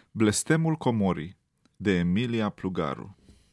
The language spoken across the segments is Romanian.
Blestemul comorii de Emilia Plugaru.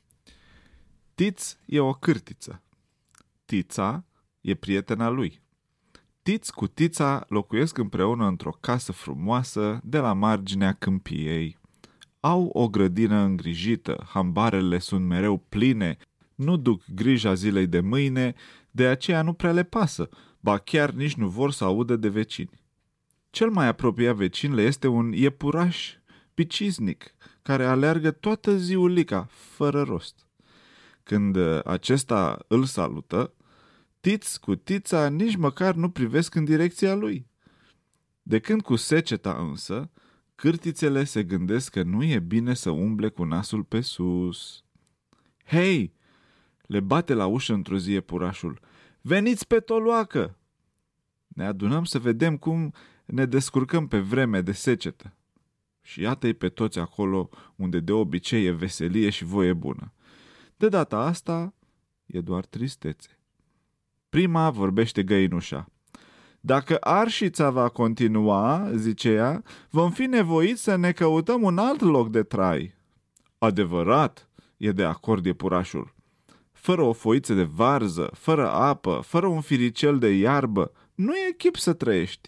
Tiț e o cârtiță. Tița e prietena lui. Tiț cu Tița locuiesc împreună într-o casă frumoasă de la marginea câmpiei. Au o grădină îngrijită, hambarele sunt mereu pline, nu duc grija zilei de mâine, de aceea nu prea le pasă, ba chiar nici nu vor să audă de vecini. Cel mai apropiat vecin le este un iepuraș piciznic, care aleargă toată ziulica, fără rost. Când acesta îl salută, Tiț cu Tița nici măcar nu privesc în direcția lui. De când cu seceta însă, cârtițele se gândesc că nu e bine să umble cu nasul pe sus. Hei! Le bate la ușă într-o zi iepurașul. Veniți pe toloacă! Ne adunăm să vedem cum ne descurcăm pe vreme de secetă. Și iată-i pe toți acolo unde de obicei e veselie și voie bună. De data asta e doar tristețe. Prima vorbește găinușa. Dacă arșița va continua, zice ea, vom fi nevoiți să ne căutăm un alt loc de trai. Adevărat, e de acord iepurașul. Fără o foiță de varză, fără apă, fără un firicel de iarbă, nu e chip să trăiești.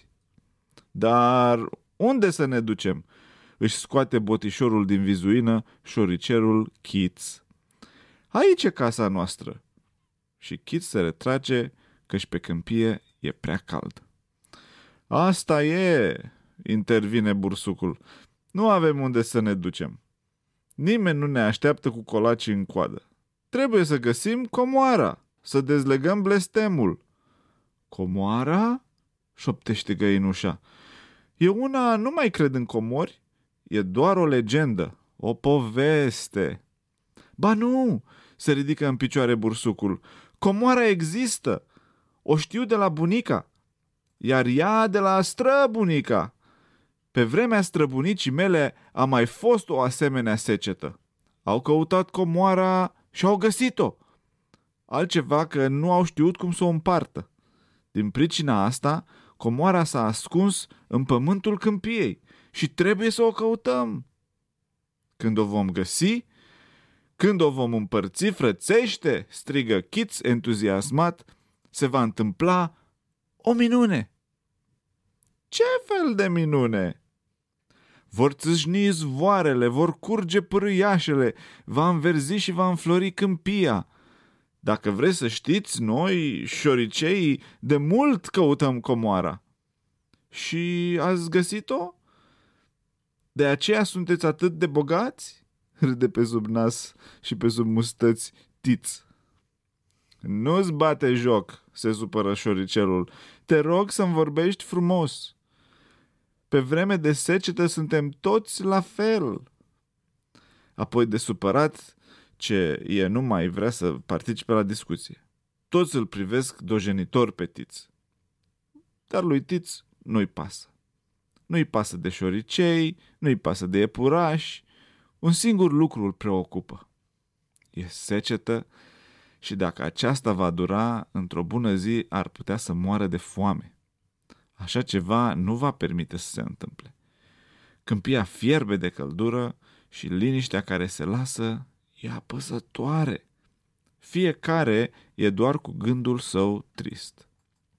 Dar unde să ne ducem? Își scoate botișorul din vizuină șoricerul Chiț. Aici e casa noastră. Și Chiț se retrage, căci pe câmpie e prea cald. Asta e, intervine bursucul. Nu avem unde să ne ducem. Nimeni nu ne așteaptă cu colacii în coadă. Trebuie să găsim comoara, să dezlegăm blestemul. Comoara? Șoptește găinușa. Eu una nu mai cred în comori. E doar o legendă, o poveste. Ba nu, se ridică în picioare bursucul. Comoara există. O știu de la bunica, iar ea de la străbunica. Pe vremea străbunicii mele a mai fost o asemenea secetă. Au căutat comoara și au găsit-o. Altceva că nu au știut cum să o împartă. Din pricina asta, comoara s-a ascuns în pământul câmpiei și trebuie să o căutăm. Când o vom găsi, când o vom împărți frățește, strigă Chiț entuziasmat, se va întâmpla o minune. Ce fel de minune? Vor țâșni izvoarele, vor curge pârâiașele, va înverzi și va înflori câmpia. Dacă vreți să știți, noi, șoriceii, de mult căutăm comoara. Și ați găsit-o? De aceea sunteți atât de bogați? Râde pe sub nas și pe sub mustăți Tiț. Nu-ți bate joc, se supără șoricelul. Te rog să-mi vorbești frumos. Pe vreme de secetă suntem toți la fel. Apoi de supărat, ce e nu mai vrea să participe la discuție. Toți îl privesc dojenitor pe Tiț. Dar lui Tiț nu-i pasă. Nu-i pasă de șoricei, nu-i pasă de iepurași. Un singur lucru îl preocupă. E secetă și dacă aceasta va dura, într-o bună zi ar putea să moară de foame. Așa ceva nu va permite să se întâmple. Câmpia fierbe de căldură și liniștea care se lasă e apăsătoare. Fiecare e doar cu gândul său trist.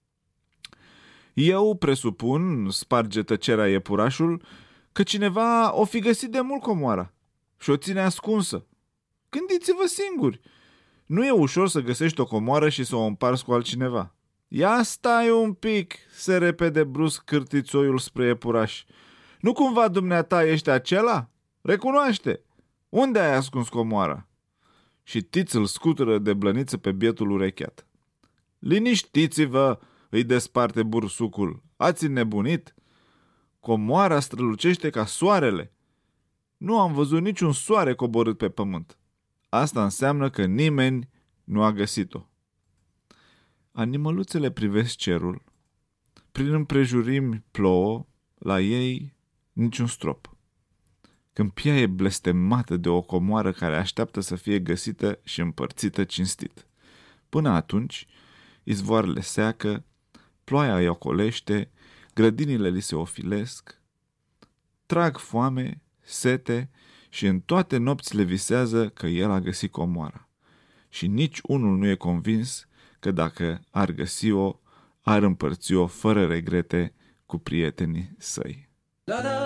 Eu presupun, sparge tăcerea iepurașul, că cineva o fi găsit de mult comoara și o ține ascunsă. Gândiți-vă singuri. Nu e ușor să găsești o comoară și să o împarți cu altcineva. Ia stai un pic, se repede brusc cârtițoiul spre iepuraș. Nu cumva dumneata ești acela? Recunoaște! Unde ai ascuns comoara? Și Tiț îl scutură de blăniță pe bietul urecheat. Liniștiți-vă, îi desparte bursucul. Ați înnebunit? Comoara strălucește ca soarele. Nu am văzut niciun soare coborât pe pământ. Asta înseamnă că nimeni nu a găsit-o. Animăluțele privesc cerul. Prin împrejurimi plouă, la ei niciun strop. Câmpia e blestemată de o comoară care așteaptă să fie găsită și împărțită cinstit. Până atunci, izvoarele seacă, ploaia îi ocolește, grădinile li se ofilesc, trag foame, sete și în toate nopțile visează că el a găsit comoara. Și nici unul nu e convins că dacă ar găsi-o, ar împărți-o fără regrete cu prietenii săi.